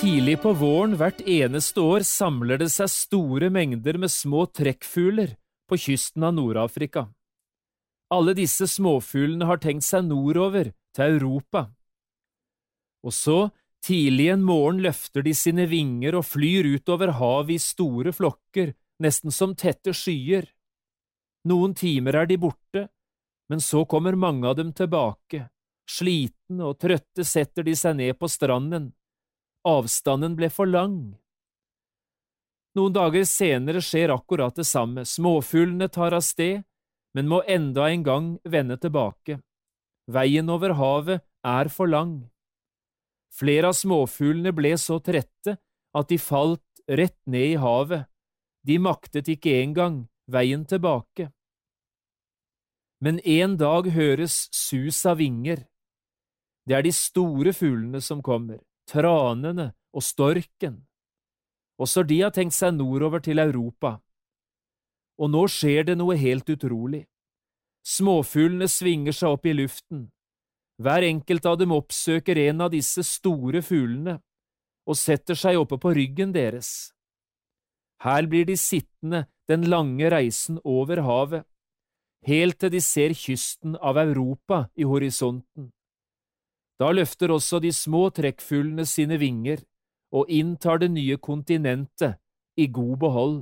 Tidlig på våren hvert eneste år samler det seg store mengder med små trekkfugler på kysten av Nord-Afrika. Alle disse småfuglene har tenkt seg nordover, til Europa. Og så, tidlig en morgen løfter de sine vinger og flyr utover havet i store flokker, nesten som tette skyer. Noen timer er de borte, men så kommer mange av dem tilbake. Slitne og trøtte setter de seg ned på stranden. Avstanden ble for lang. Noen dager senere skjer akkurat det samme. Småfuglene tar av sted, men må enda en gang vende tilbake. Veien over havet er for lang. Flere av småfuglene ble så trette at de falt rett ned i havet. De maktet ikke engang veien tilbake. Men en dag høres sus av vinger. Det er de store fuglene som kommer, tranene og storken. Også de har tenkt seg nordover til Europa. Og nå skjer det noe helt utrolig. Småfuglene svinger seg opp i luften. Hver enkelt av dem oppsøker en av disse store fuglene og setter seg oppe på ryggen deres. Her blir de sittende den lange reisen over havet, helt til de ser kysten av Europa i horisonten. Da løfter også de små trekkfuglene sine vinger og inntar det nye kontinentet i god behold.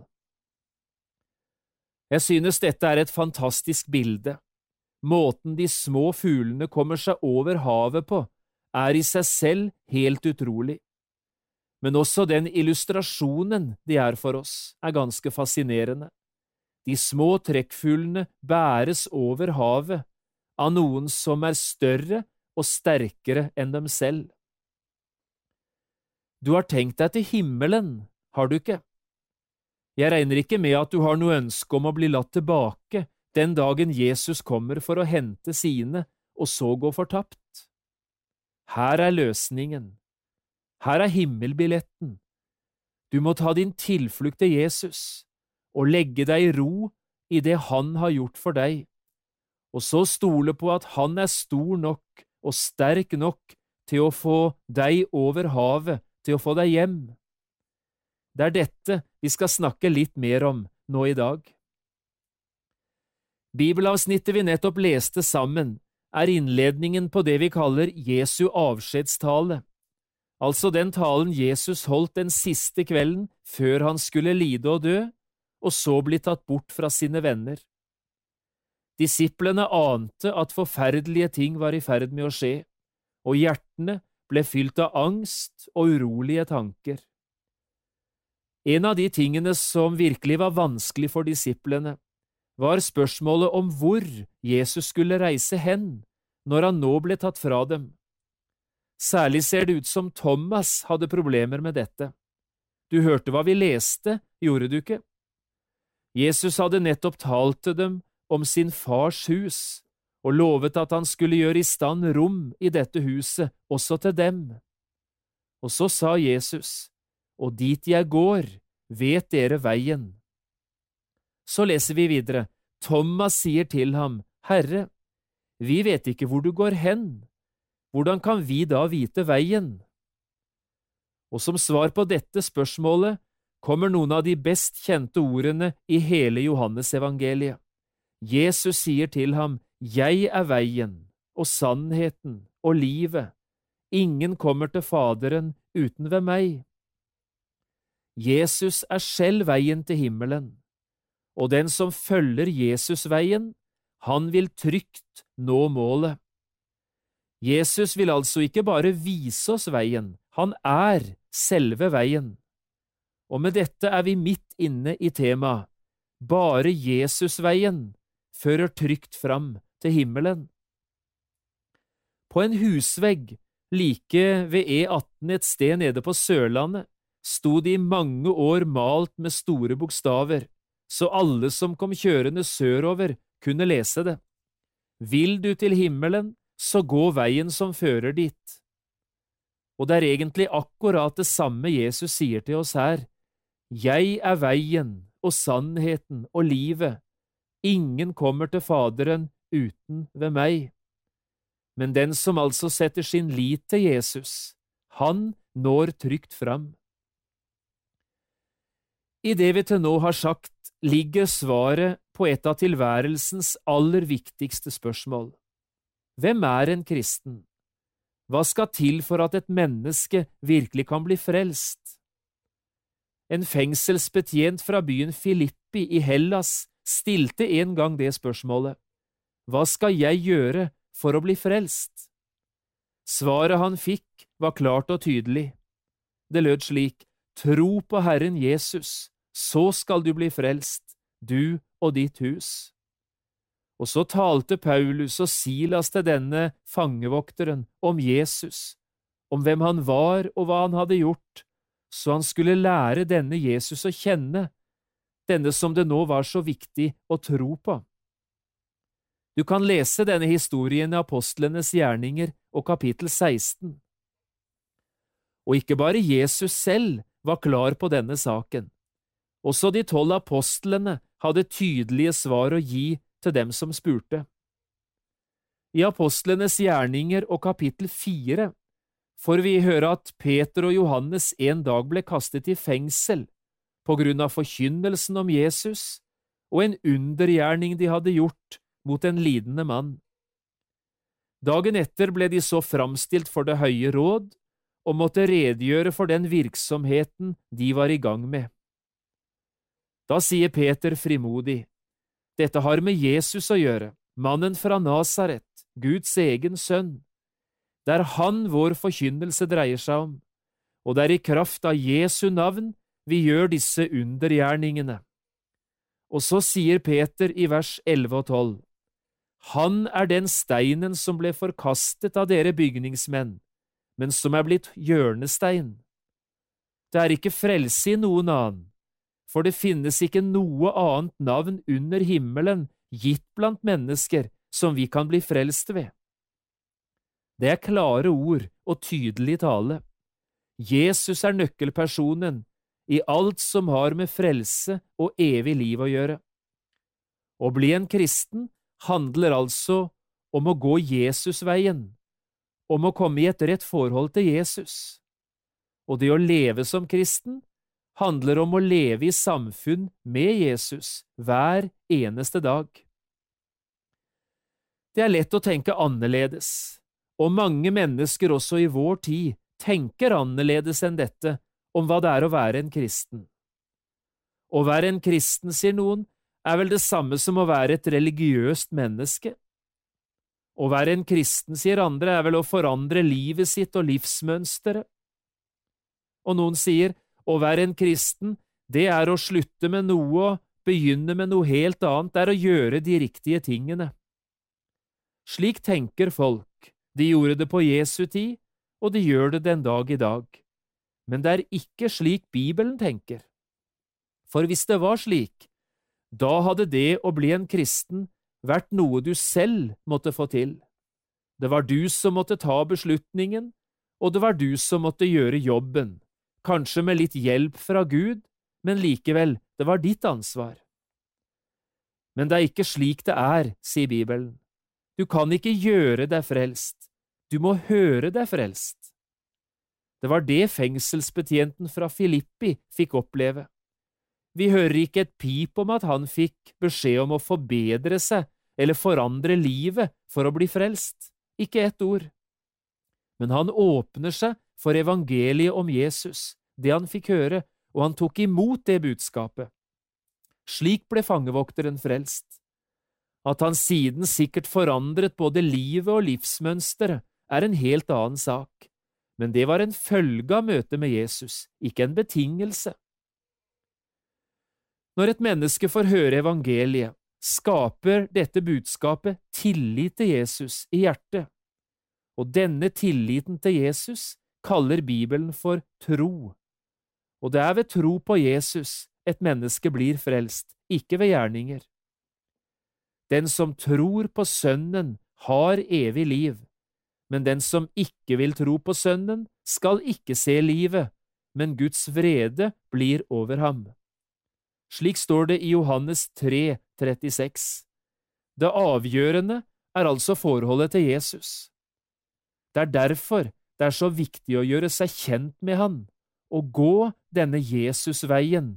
Jeg synes dette er et fantastisk bilde. Måten de små fuglene kommer seg over havet på, er i seg selv helt utrolig. Men også den illustrasjonen de er for oss, er ganske fascinerende. De små trekkfuglene bæres over havet av noen som er større og sterkere enn dem selv. Du har tenkt deg til himmelen, har du ikke? Jeg regner ikke med at du har noe ønske om å bli latt tilbake den dagen Jesus kommer for å hente sine og så gå fortapt. Her er løsningen. Her er himmelbilletten. Du må ta din tilflukt til Jesus og legge deg i ro i det han har gjort for deg, og så stole på at han er stor nok og sterk nok til å få deg over havet, til å få deg hjem. Det er dette vi skal snakke litt mer om nå i dag. Bibelavsnittet vi nettopp leste sammen, er innledningen på det vi kaller Jesu avskjedstale, altså den talen Jesus holdt den siste kvelden før han skulle lide og dø, og så bli tatt bort fra sine venner. Disiplene ante at forferdelige ting var i ferd med å skje, og hjertene ble fylt av angst og urolige tanker. En av de tingene som virkelig var vanskelig for disiplene, var spørsmålet om hvor Jesus skulle reise hen når han nå ble tatt fra dem. Særlig ser det ut som Thomas hadde problemer med dette. Du hørte hva vi leste, gjorde du ikke? Jesus hadde nettopp talt til dem om sin fars hus, og lovet at han skulle gjøre i stand rom i dette huset også til dem. Og så sa Jesus, og dit jeg går, vet dere veien. Så leser vi videre, Thomas sier til ham, Herre, vi vet ikke hvor du går hen. Hvordan kan vi da vite veien? Og som svar på dette spørsmålet kommer noen av de best kjente ordene i hele Johannes-evangeliet. Jesus sier til ham, Jeg er veien og sannheten og livet. Ingen kommer til Faderen uten ved meg. Jesus er selv veien til himmelen, og den som følger Jesus-veien, han vil trygt nå målet. Jesus vil altså ikke bare vise oss veien, han er selve veien. Og med dette er vi midt inne i temaet. Bare Jesus-veien fører trygt fram til himmelen. På en husvegg, like ved E18 et sted nede på Sørlandet, sto det i mange år malt med store bokstaver, så alle som kom kjørende sørover kunne lese det. Vil du til himmelen, så gå veien som fører dit. Og det er egentlig akkurat det samme Jesus sier til oss her. Jeg er veien og sannheten og livet. Ingen kommer til Faderen uten ved meg. Men den som altså setter sin lit til Jesus, han når trygt fram. I det vi til nå har sagt, ligger svaret på et av tilværelsens aller viktigste spørsmål. Hvem er en kristen? Hva skal til for at et menneske virkelig kan bli frelst? En fengselsbetjent fra byen Filippi i Hellas stilte en gang det spørsmålet: Hva skal jeg gjøre for å bli frelst? Svaret han fikk var klart og tydelig. Det lød slik: Tro på Herren Jesus, så skal du bli frelst, du og ditt hus. Og så talte Paulus og Silas til denne fangevokteren om Jesus, om hvem han var og hva han hadde gjort, så han skulle lære denne Jesus å kjenne, denne som det nå var så viktig å tro på. Du kan lese denne historien i Apostlenes gjerninger og kapittel 16. Og ikke bare Jesus selv var klar på denne saken. Også de 12 apostlene hadde tydelige svar å gi til dem som spurte. I Apostlenes gjerninger og kapittel 4 får vi høre at Peter og Johannes en dag ble kastet i fengsel på grunn av forkynnelsen om Jesus og en undergjerning de hadde gjort mot en lidende mann. Dagen etter ble de så framstilt for det høye råd og måtte redegjøre for den virksomheten de var i gang med. Da sier Peter frimodig: Dette har med Jesus å gjøre, mannen fra Nasaret, Guds egen sønn. Det er han vår forkynnelse dreier seg om, og det er i kraft av Jesu navn vi gjør disse undergjerningene. Og så sier Peter i vers 11 og 12: Han er den steinen som ble forkastet av dere bygningsmenn, men som er blitt hjørnestein. Det er ikke frelse i noen annen, for det finnes ikke noe annet navn under himmelen gitt blant mennesker som vi kan bli frelst ved. Det er klare ord og tydelig tale. Jesus er nøkkelpersonen i alt som har med frelse og evig liv å gjøre. Å bli en kristen handler altså om å gå Jesusveien, om å komme i et rett forhold til Jesus. Og det å leve som kristen handler om å leve i samfunn med Jesus hver eneste dag. Det er lett å tenke annerledes, og mange mennesker også i vår tid tenker annerledes enn dette om hva det er å være en kristen. Å være en kristen, sier noen, er vel det samme som å være et religiøst menneske. Å være en kristen, sier andre, er vel å forandre livet sitt og livsmønsteret. Og noen sier, å være en kristen, det er å slutte med noe og begynne med noe helt annet, det er å gjøre de riktige tingene. Slik tenker folk, de gjorde det på Jesu tid, og de gjør det den dag i dag. Men det er ikke slik Bibelen tenker. For hvis det var slik, da hadde det å bli en kristen vært noe du selv måtte få til. Det var du som måtte ta beslutningen, og det var du som måtte gjøre jobben. Kanskje med litt hjelp fra Gud, men likevel, det var ditt ansvar. Men det er ikke slik det er, sier Bibelen. Du kan ikke gjøre deg frelst, du må høre deg frelst. Det var det fengselsbetjenten fra Filippi fikk oppleve. Vi hører ikke et pip om at han fikk beskjed om å forbedre seg eller forandre livet for å bli frelst, ikke ett ord. Men han åpner seg for evangeliet om Jesus, det han fikk høre, og han tok imot det budskapet. Slik ble fangevokteren frelst. At han siden sikkert forandret både livet og livsmønsteret, er en helt annen sak, men det var en følge av møtet med Jesus, ikke en betingelse. Når et menneske får høre evangeliet, skaper dette budskapet tillit til Jesus i hjertet, og denne tilliten til Jesus kaller Bibelen for tro. Og det er ved tro på Jesus et menneske blir frelst, ikke ved gjerninger. Den som tror på Sønnen har evig liv, men den som ikke vil tro på Sønnen skal ikke se livet, men Guds vrede blir over ham. Slik står det i Johannes 3:36. Det avgjørende er altså forholdet til Jesus. Det er derfor det er så viktig å gjøre seg kjent med han og gå denne Jesus-veien.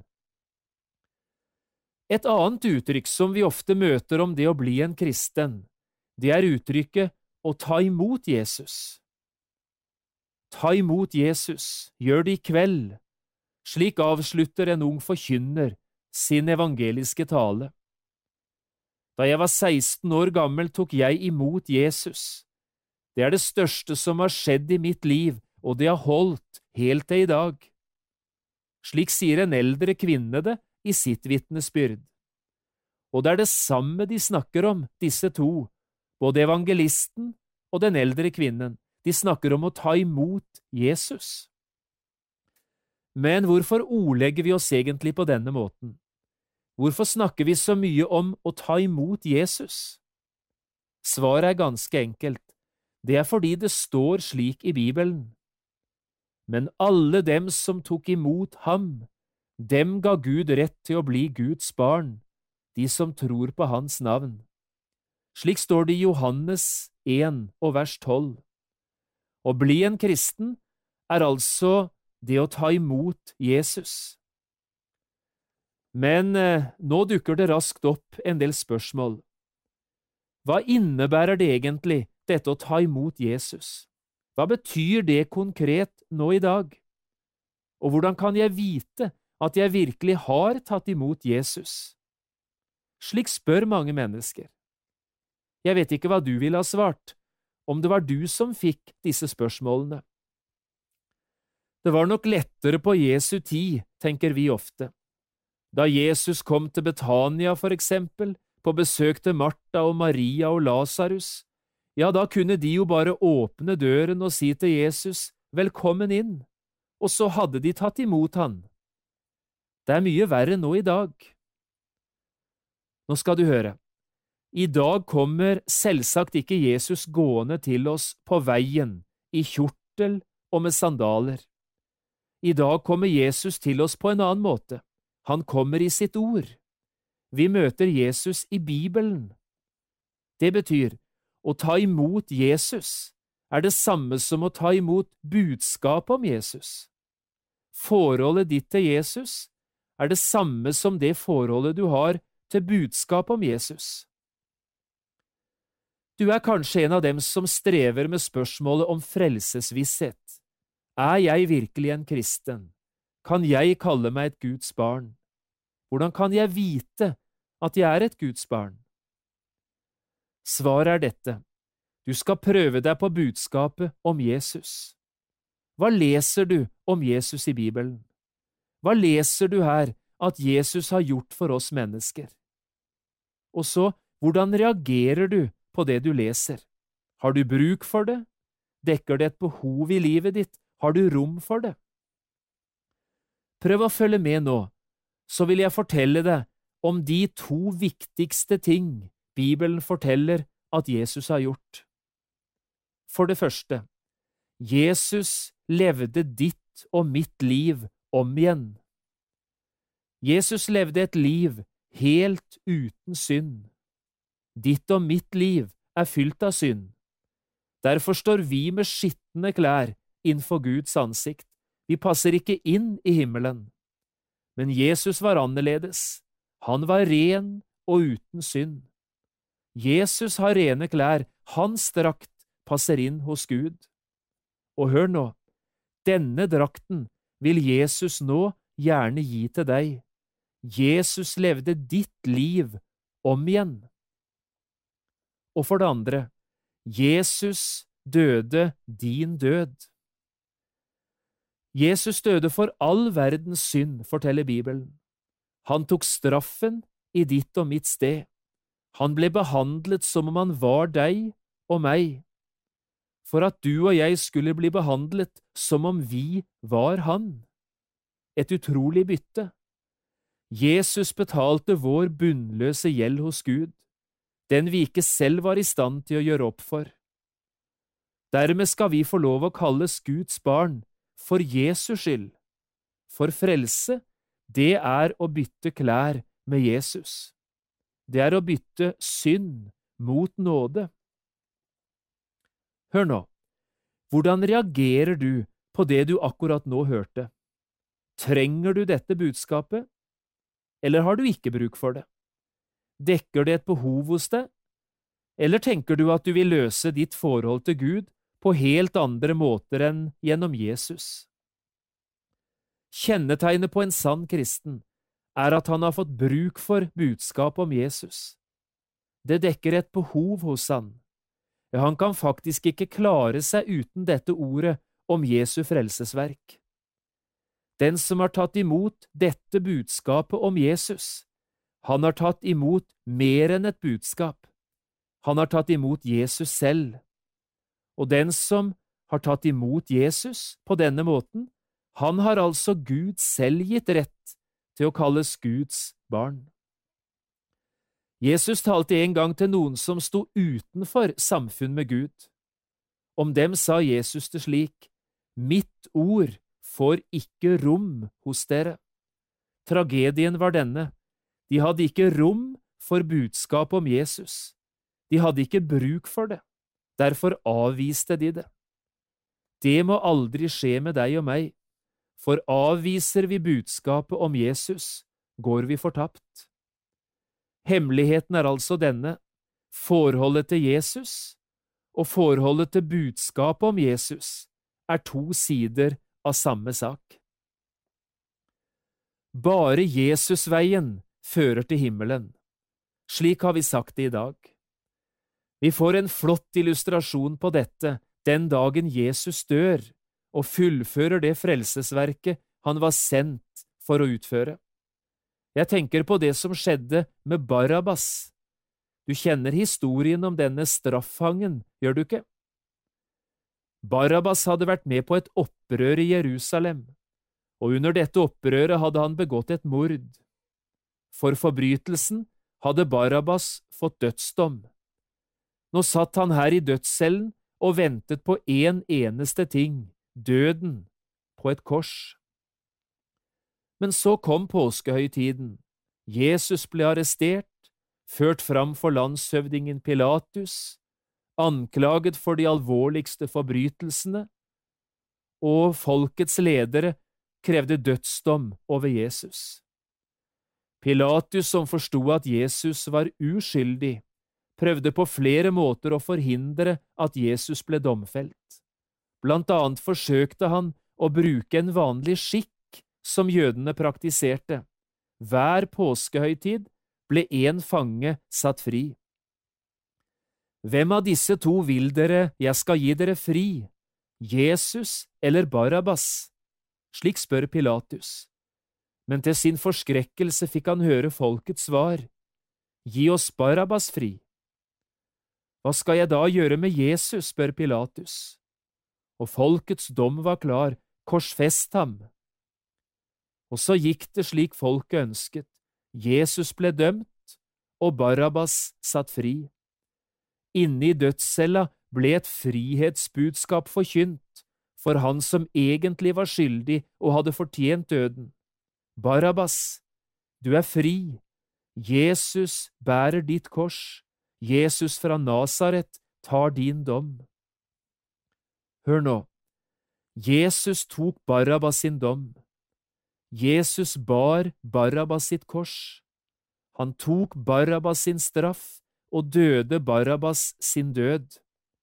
Et annet uttrykk som vi ofte møter om det å bli en kristen, det er uttrykket å ta imot Jesus. Ta imot Jesus, gjør det i kveld. Slik avslutter en ung forkynner sin evangeliske tale. Da jeg var 16 år gammel, tok jeg imot Jesus. Det er det største som har skjedd i mitt liv, og det har holdt helt til i dag. Slik sier en eldre kvinne det i sitt vitnesbyrd. Og det er det samme de snakker om, disse to, både evangelisten og den eldre kvinnen. De snakker om å ta imot Jesus. Men hvorfor ordlegger vi oss egentlig på denne måten? Hvorfor snakker vi så mye om å ta imot Jesus? Svaret er ganske enkelt. Det er fordi det står slik i Bibelen. Men alle dem som tok imot ham, dem ga Gud rett til å bli Guds barn, de som tror på hans navn. Slik står det i Johannes 1 og vers 12. Å bli en kristen er altså det å ta imot Jesus. Men nå dukker det raskt opp en del spørsmål. Hva innebærer det egentlig, dette å ta imot Jesus? Hva betyr det konkret nå i dag? Og hvordan kan jeg vite at jeg virkelig har tatt imot Jesus? Slik spør mange mennesker. Jeg vet ikke hva du ville ha svart, om det var du som fikk disse spørsmålene. Det var nok lettere på Jesu tid, tenker vi ofte. Da Jesus kom til Betania, for eksempel, på besøk til Martha og Maria og Lazarus, ja, da kunne de jo bare åpne døren og si til Jesus, velkommen inn, og så hadde de tatt imot han. Det er mye verre nå i dag. Nå skal du høre. I dag kommer selvsagt ikke Jesus gående til oss på veien, i kjortel og med sandaler. I dag kommer Jesus til oss på en annen måte. Han kommer i sitt ord. Vi møter Jesus i Bibelen. Det betyr, å ta imot Jesus er det samme som å ta imot budskap om Jesus. Forholdet ditt til Jesus er det samme som det forholdet du har til budskap om Jesus. Du er kanskje en av dem som strever med spørsmålet om frelsesvisshet. Er jeg virkelig en kristen? Kan jeg kalle meg et Guds barn? Hvordan kan jeg vite at jeg er et Guds barn? Svaret er dette. Du skal prøve deg på budskapet om Jesus. Hva leser du om Jesus i Bibelen? Hva leser du her at Jesus har gjort for oss mennesker? Og så, hvordan reagerer du på det du leser? Har du bruk for det? Dekker det et behov i livet ditt? Har du rom for det? Prøv å følge med nå, så vil jeg fortelle deg om de to viktigste ting Bibelen forteller at Jesus har gjort. For det første, Jesus levde ditt og mitt liv om igjen. Jesus levde et liv helt uten synd. Ditt og mitt liv er fylt av synd. Derfor står vi med skitne klær innenfor Guds ansikt. Vi passer ikke inn i himmelen. Men Jesus var annerledes. Han var ren og uten synd. Jesus har rene klær. Hans drakt passer inn hos Gud. Og hør nå, denne drakten vil Jesus nå gjerne gi til deg. Jesus levde ditt liv om igjen. Og for det andre, Jesus døde din død. Jesus døde for all verdens synd, forteller Bibelen. Han tok straffen i ditt og mitt sted. Han ble behandlet som om han var deg og meg, for at du og jeg skulle bli behandlet som om vi var han. Et utrolig bytte. Jesus betalte vår bunnløse gjeld hos Gud, den vi ikke selv var i stand til å gjøre opp for. Dermed skal vi få lov å kalles Guds barn for Jesu skyld. For frelse, det er å bytte klær med Jesus. Det er å bytte synd mot nåde. Hør nå, Hvordan reagerer du på det du akkurat nå hørte? Trenger du dette budskapet, eller har du ikke bruk for det? Dekker det et behov hos deg, eller tenker du at du vil løse ditt forhold til Gud på helt andre måter enn gjennom Jesus? Kjennetegnet på en sann kristen er at han har fått bruk for budskapet om Jesus. Det dekker et behov hos han. Ja, han kan faktisk ikke klare seg uten dette ordet om Jesu frelsesverk. Den som har tatt imot dette budskapet om Jesus, han har tatt imot mer enn et budskap. Han har tatt imot Jesus selv. Og den som har tatt imot Jesus på denne måten, han har altså Gud selv gitt rett til å kalles Guds barn. Jesus talte en gang til noen som sto utenfor samfunn med Gud. Om dem sa Jesus det slik: «Mitt ord får ikke rom hos dere.» Tragedien var denne: de hadde ikke rom for budskap om Jesus. De hadde ikke bruk for det. Derfor avviste de det. Det må aldri skje med deg og meg, for avviser vi budskapet om Jesus, går vi fortapt. Hemmeligheten er altså denne: forholdet til Jesus og forholdet til budskapet om Jesus er to sider av samme sak. Bare Jesusveien fører til himmelen. Slik har vi sagt det i dag. Vi får en flott illustrasjon på dette den dagen Jesus dør og fullfører det frelsesverket han var sendt for å utføre. Jeg tenker på det som skjedde med Barabbas. Du kjenner historien om denne straffangen, gjør du ikke? Barabbas hadde vært med på et opprør i Jerusalem, og under dette opprøret hadde han begått et mord. For forbrytelsen hadde Barabbas fått dødsdom. Nå satt han her i dødscellen og ventet på en eneste ting, døden, på et kors. Men så kom påskehøytiden. Jesus ble arrestert, ført fram for landshøvdingen Pilatus, anklaget for de alvorligste forbrytelsene, og folkets ledere krevde dødsdom over Jesus. Pilatus, som forstod at Jesus var uskyldig, prøvde på flere måter å forhindre at Jesus ble domfelt. Blant annet forsøkte han å bruke en vanlig skikk som jødene praktiserte. Hver påskehøytid ble en fange satt fri. Hvem av disse to vil dere jeg skal gi dere fri, Jesus eller Barabbas? Slik spør Pilatus. Men til sin forskrekkelse fikk han høre folkets svar: Gi oss Barabbas fri. Hva skal jeg da gjøre med Jesus, spør Pilatus. Og folkets dom var klar: korsfest ham. Og så gikk det slik folket ønsket. Jesus ble dømt, og Barabbas satt fri. Inne i dødscella ble et frihetsbudskap forkynt for han som egentlig var skyldig og hadde fortjent døden. Barabbas, du er fri. Jesus bærer ditt kors. Jesus fra Nasaret tar din dom. Hør nå. Jesus tok Barabbas sin dom. Jesus bar Barabbas sitt kors. Han tok Barabbas sin straff og døde Barabbas sin død.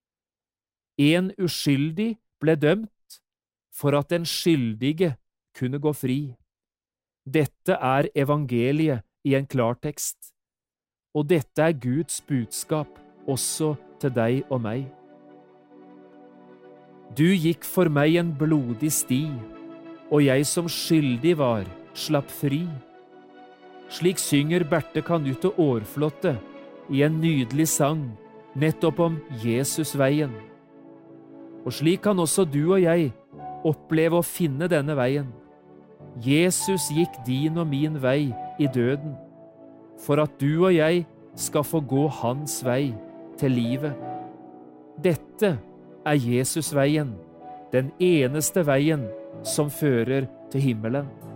En uskyldig ble dømt for at den skyldige kunne gå fri. Dette er evangeliet i en klartekst, og dette er Guds budskap også til deg og meg. Du gikk for meg en blodig sti, og jeg som skyldig var, slapp fri. Slik synger Berthe Kanutte Aarflotte i en nydelig sang nettopp om Jesusveien. Og slik kan også du og jeg oppleve å finne denne veien. Jesus gikk din og min vei i døden, for at du og jeg skal få gå hans vei til livet. Dette er Jesusveien, den eneste veien som fører til himmelen.